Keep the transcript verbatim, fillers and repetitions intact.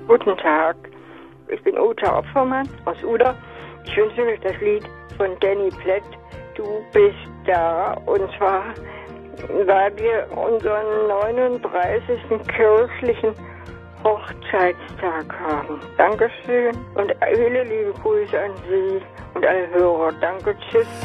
Guten Tag, ich bin Uta Opfermann aus Uda. Ich wünsche mir das Lied von Danny Platt, Du bist da. Und zwar, weil wir unseren neununddreißigsten kirchlichen Hochzeitstag haben. Dankeschön und viele liebe Grüße an Sie und alle Hörer. Danke, tschüss.